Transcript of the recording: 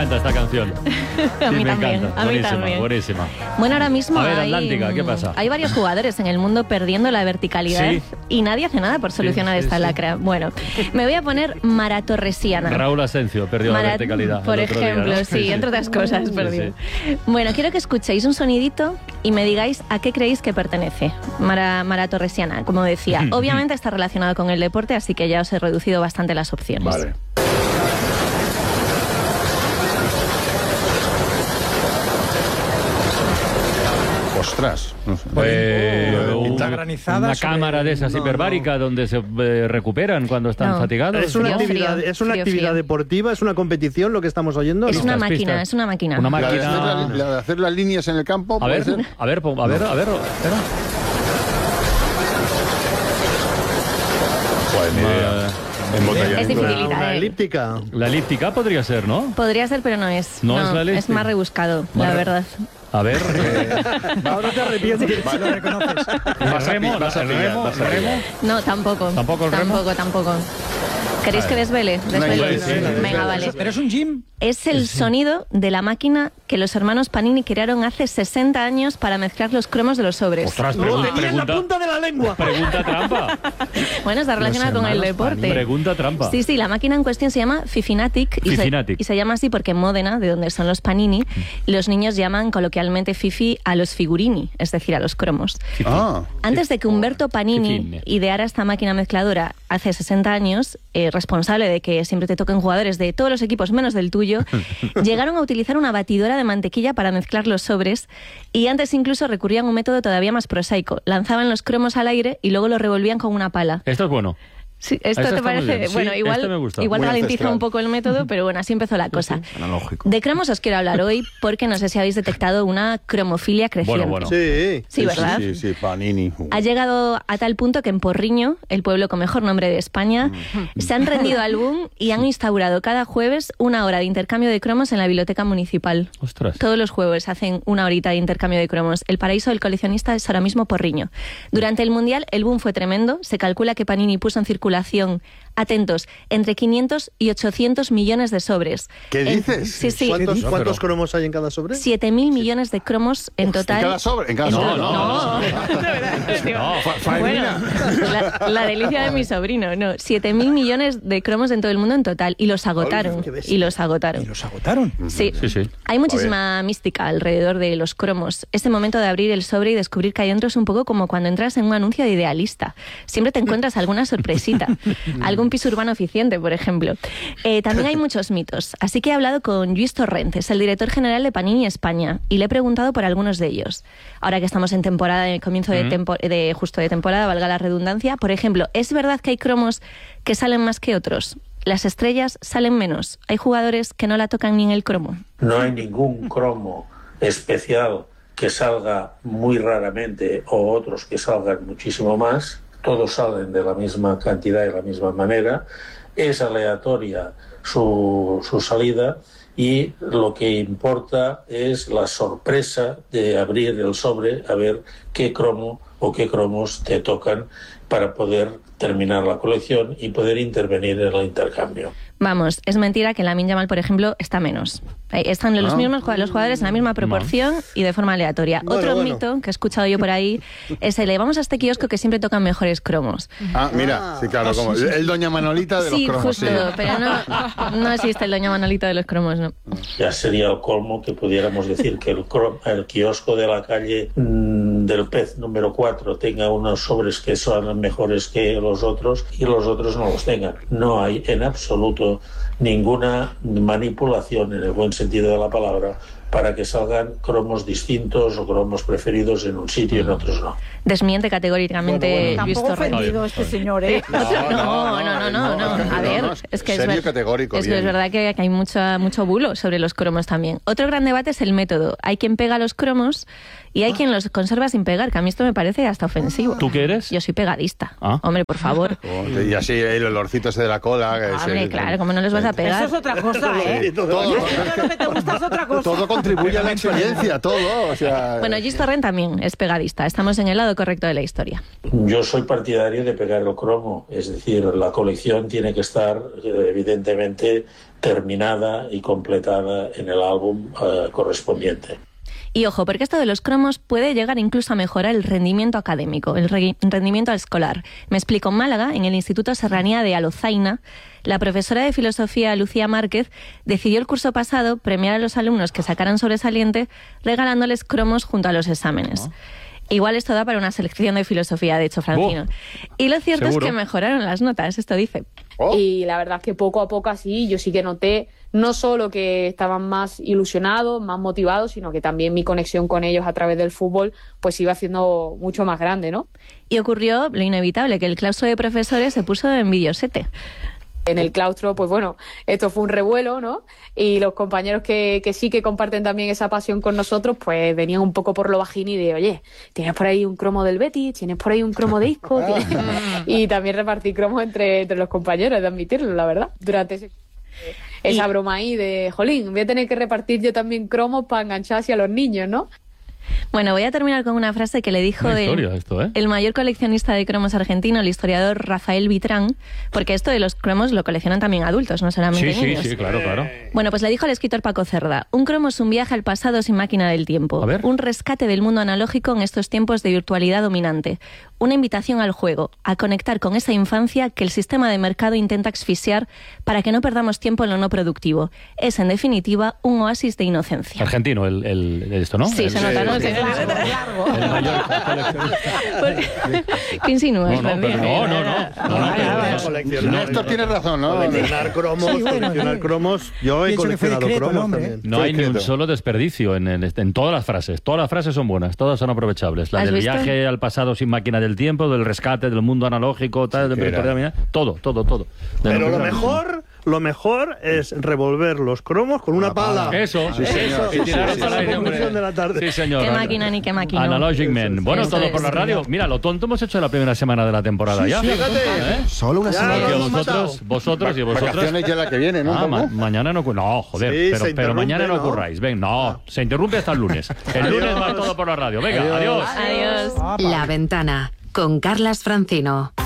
encanta esta canción. A mí me también, encanta. a mí Buenísima, también. buenísima. Bueno, ahora mismo A ver, Atlántica, ¿qué pasa? hay varios jugadores en el mundo perdiendo la verticalidad Sí. y nadie hace nada por solucionar esta lacra. Bueno, me voy a poner Mara Torresiana. Raúl Asensio perdió la verticalidad. Por el otro día, ejemplo, ¿no? sí, entre otras cosas, Sí, perdió. sí. Bueno, quiero que escuchéis un sonidito y me digáis a qué creéis que pertenece. Mara Torresiana, como decía. Obviamente está relacionado con el deporte, así que ya os he reducido bastante las opciones. Vale. Ostras, no sé. Pinta granizada una sobre- cámara de esas No, hiperbáricas donde se recuperan cuando están No. fatigados. Es una Frío, actividad, frío, es una frío, actividad frío. deportiva, es una competición lo que estamos oyendo. Es ¿no? una Pistas, máquina, pistas. es una máquina. Una La de, máquina. hacer la de hacer las líneas en el campo, A ¿puede ver, ser? a ver, espera. Joder, ni idea. Es dificilita, Una elíptica. La elíptica podría ser, ¿no? Podría ser, pero no es. No es la es elíptica. más rebuscado, Más la re- verdad. A ver. Ahora te arrepientes. Lo reconoces. Remo. No, tampoco. ¿Tampoco el remo? Tampoco. ¿Queréis que desvele? Desvelo. sí, Venga, vale. ¿Pero es un gym? Es el sonido de la máquina que los hermanos Panini crearon hace 60 años para mezclar los cromos de los sobres. Ostras, Lo tenía en la punta de la lengua. pregunta trampa. Bueno, está relacionado con el deporte. Pregunta trampa. Sí, la máquina en cuestión se llama Fifinatic Fifinatic. y se llama así porque en Módena, de donde son los Panini, los niños llaman coloquialmente Fifi a los figurini, es decir, a los cromos. Ah, Antes de que Humberto Panini Fifine. ideara esta máquina mezcladora hace 60 años, responsable de que siempre te toquen jugadores de todos los equipos menos del tuyo, llegaron a utilizar una batidora de mantequilla para mezclar los sobres y antes incluso recurrían a un método todavía más prosaico. Lanzaban los cromos al aire y luego los revolvían con una pala. Esto es bueno. Sí, ¿esto Eso te está muy parece? bien. Sí, Bueno, este me gusta. igual Muy ralentiza ancestral. un poco el método, pero bueno, así empezó la cosa. analógico. De cromos os quiero hablar hoy porque no sé si habéis detectado una cromofilia creciente. Bueno. Sí. Sí, ¿verdad? Sí, Panini. Ha llegado a tal punto que en Porriño, el pueblo con mejor nombre de España, se han rendido al boom y han instaurado cada jueves una hora de intercambio de cromos en la biblioteca municipal. Ostras. Todos los jueves hacen una horita de intercambio de cromos. El paraíso del coleccionista es ahora mismo Porriño. Durante el Mundial el boom fue tremendo. Se calcula que Panini puso en circulación, atentos, entre 500 y 800 millones de sobres. ¿Qué dices? Sí. ¿Cuántos cromos hay en cada sobre? 7.000 millones de cromos en total. ¿En cada sobre? ¿En cada En sobre? to- No. Bueno, la delicia de mi sobrino, no. 7.000 millones de cromos en todo el mundo en total. Y los agotaron. qué bestia. Y los agotaron. ¿Y los agotaron? Sí. Sí. Hay muchísima mística alrededor de los cromos. Ese momento de abrir el sobre y descubrir que hay dentro es un poco como cuando entras en un anuncio de Idealista. Siempre te encuentras alguna sorpresita. Algún piso urbano eficiente, por ejemplo. También hay muchos mitos. Así que he hablado con Lluís Torrentes, el director general de Panini España, y le he preguntado por algunos de ellos. Ahora que estamos en temporada, en el comienzo de temporada, valga la redundancia, por ejemplo, ¿es verdad que hay cromos que salen más que otros? ¿Las estrellas salen menos? ¿Hay jugadores que no la tocan ni en el cromo? No hay ningún cromo especial que salga muy raramente o otros que salgan muchísimo más. Todos salen de la misma cantidad y de la misma manera. Es aleatoria su salida y lo que importa es la sorpresa de abrir el sobre a ver qué cromo o qué cromos te tocan para poder terminar la colección y poder intervenir en el intercambio. Vamos, es mentira que Lamine Yamal, por ejemplo, está menos. Están los jugadores en la misma proporción y de forma aleatoria. Otro mito que he escuchado yo por ahí es el de vamos a este kiosco que siempre tocan mejores cromos. Ah, mira, sí, claro, como el Doña Manolita de los Sí, cromos. justo, pero no existe el Doña Manolita de los cromos, no. Ya sería el colmo que pudiéramos decir que el kiosco de la calle del Pez número 4 tenga unos sobres que son mejores que los otros y los otros no los tengan. No hay en absoluto ninguna manipulación en el buen sentido de la palabra para que salgan cromos distintos o cromos preferidos en un sitio y en otros no. Desmiente categóricamente Lluís Tampoco Torrentes. ofendido este señor, ¿eh? No. A ver, es que serio, categórico, es bien. verdad que hay mucho bulo sobre los cromos también. Otro gran debate es el método. Hay quien pega los cromos y hay quien los conserva sin pegar, que a mí esto me parece hasta ofensivo. ¿Tú qué eres? Yo soy pegadista. Ah. Hombre, por favor. Y así el olorcito ese de la cola. Que Hombre, claro, ¿cómo no les vas a pegar? Eso es otra cosa, ¿eh? Todo, Yo lo que te gusta es otra cosa. todo con contribuye a la experiencia, todo. O sea, Bueno, Gis Torrent también es pegadista. Estamos en el lado correcto de la historia. Yo soy partidario de pegar el cromo, es decir, la colección tiene que estar evidentemente terminada y completada en el álbum correspondiente. Y ojo, porque esto de los cromos puede llegar incluso a mejorar el rendimiento académico, el rendimiento escolar. Me explico, en Málaga, en el Instituto Serranía de Alozaina, la profesora de filosofía Lucía Márquez decidió el curso pasado premiar a los alumnos que sacaran sobresaliente regalándoles cromos junto a los exámenes. Igual esto da para una selección de filosofía, de hecho, Francino. Y lo cierto ¿seguro? es que mejoraron las notas, esto dice. Y la verdad es que poco a poco así yo sí que noté no solo que estaban más ilusionados, más motivados, sino que también mi conexión con ellos a través del fútbol pues iba haciendo mucho más grande, ¿no? Y ocurrió lo inevitable, que el claustro de profesores se puso envidiosete. En el claustro, pues bueno, esto fue un revuelo, ¿no? Y los compañeros que sí que comparten también esa pasión con nosotros, pues venían un poco por lo bajín y de, oye, ¿tienes por ahí un cromo del Betis? ¿Tienes por ahí un cromo de Isco? Y también repartí cromos entre los compañeros, de admitirlo, la verdad, durante esa broma ahí de, jolín, voy a tener que repartir yo también cromos para enganchar así a los niños, ¿no? Bueno, voy a terminar con una frase que le dijo Una historia, esto, ¿eh? el mayor coleccionista de cromos argentino, el historiador Rafael Vitrán, porque esto de los cromos lo coleccionan también adultos, no solamente niños. Sí, claro. Bueno, pues le dijo el escritor Paco Cerda: un cromo es un viaje al pasado sin máquina del tiempo, A ver. un rescate del mundo analógico en estos tiempos de virtualidad dominante, una invitación al juego, a conectar con esa infancia que el sistema de mercado intenta asfixiar para que no perdamos tiempo en lo no productivo. Es, en definitiva, un oasis de inocencia. Argentino, esto, ¿no? Sí, se nota, ¿no? El mayor coleccionista. ¿Qué insinúas, No, Néstor tiene razón, ¿no? Coleccionar cromos, Sí, bueno, coleccionar yo cromos. Yo he pienso que fue coleccionado discreto el cromos hombre, también. No hay ni un Discreto. solo desperdicio en todas las frases. Todas las frases son buenas, todas son aprovechables. La ¿Has del visto? viaje al pasado sin máquina del tiempo, del rescate del mundo analógico, tal, de todo. Pero lo mejor es revolver los cromos con una pala. Eso, sí, señor. Eso, Y tirarlos esa al es la aire, hombre. conclusión de la tarde. Sí, señor. Qué máquina ni qué máquina. Analogic Man. Bueno, Esto todo es. por la radio. Mira, lo tonto hemos hecho la primera semana de la temporada ya. Fíjate. Solo una Ya, semana. Porque lo hemos vosotros y vosotras... Vacaciones ya la que viene, ¿no? Ah, ¿Cómo? mañana no... No, joder, Sí, se pero interrumpe, mañana no ¿no? ocurráis. Ven, no, se interrumpe hasta el lunes. El lunes va todo por la radio. Venga, adiós. Adiós. Ah, La Ventana con Carlas Francino.